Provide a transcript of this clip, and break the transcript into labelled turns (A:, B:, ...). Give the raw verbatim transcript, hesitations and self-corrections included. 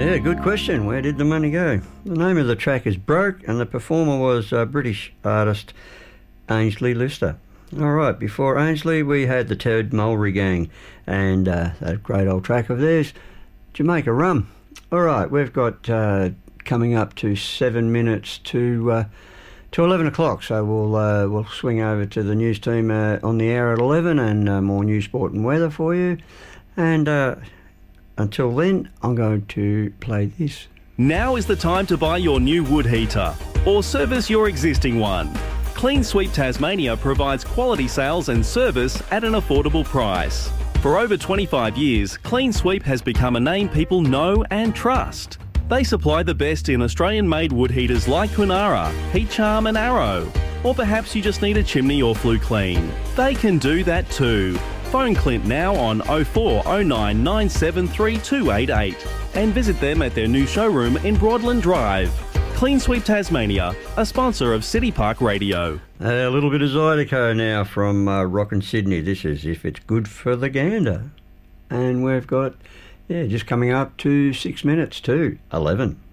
A: Yeah, good question. Where did the money go? The name of the track is Broke, and the performer was uh, British artist Ainsley Lister. All right, before Ainsley, we had the Ted Mulry Gang, and uh, that great old track of theirs, Jamaica Rum. All right, we've got uh, coming up to seven minutes to uh, to eleven o'clock, so we'll uh, we'll swing over to the news team uh, on the air at eleven, and uh, more news, sport, and weather for you. And uh, until then, I'm going to play this.
B: Now is the time to buy your new wood heater or service your existing one. Clean Sweep Tasmania provides quality sales and service at an affordable price. For over twenty-five years, Clean Sweep has become a name people know and trust. They supply the best in Australian-made wood heaters like Kunara, Heat Charm and Arrow. Or perhaps you just need a chimney or flue clean. They can do that too. Phone Clint now on oh four oh nine nine seven three two eight eight and visit them at their new showroom in Broadland Drive. Clean Sweep Tasmania, a sponsor of City Park Radio.
A: A little bit of Zydeco now from uh, Rockin' Sydney. This is If It's Good for the Gander. And we've got, yeah, just coming up to six minutes to eleven.